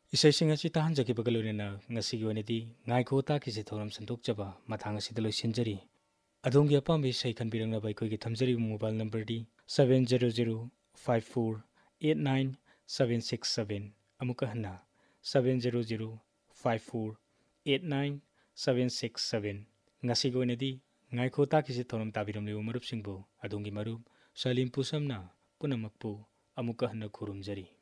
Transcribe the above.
ꯏꯁꯩꯁꯤꯡ ꯑꯁꯤ ꯇꯥꯍꯟꯖꯈꯤꯕꯒ ꯂꯣꯏꯅꯅ ꯉꯁꯤꯒꯤ ꯑꯣꯏꯅꯗꯤ ꯉꯥꯏꯈꯣ ꯇꯥꯈꯤꯁꯤ ꯊꯧꯔꯝ ꯁꯟꯗꯣꯛꯆꯕ ꯃꯇꯥꯡ ꯑꯁꯤꯗ ꯂꯣꯏꯁꯤꯟꯖꯔꯤ꯫ ꯑꯗꯣꯝꯒꯤ ꯑꯄꯥꯝꯕ ꯏꯁꯩ ꯈꯟꯕꯤꯔꯛꯅꯕ ꯑꯩꯈꯣꯏꯒꯤ ꯊꯝꯖꯔꯤꯕ ꯃꯣꯕꯥꯏꯜ ꯅꯝꯕꯔꯗꯤ 7005489767 ꯑꯃꯨꯛꯀ ꯍꯟꯅ 7005489767 ꯉꯁꯤꯒꯤ ꯑꯣꯏꯅꯗꯤ ꯉꯥꯏꯈꯣ ꯇꯥꯈꯤꯁꯤ ꯊꯧꯔꯝ ꯇꯥꯕꯤꯔꯝꯂꯤꯕ ꯃꯔꯨꯞꯁꯤꯡꯕꯨ ꯑꯗꯣꯝꯒꯤ ꯃꯔꯨꯞ ꯁꯂꯤꯝ ꯄꯨꯁꯝꯅ ꯄꯨꯝꯅꯃꯛꯄꯨ ꯑꯃꯨꯛꯀ ꯍꯟꯅ ꯈꯨꯔꯨꯝꯖꯔꯤ꯫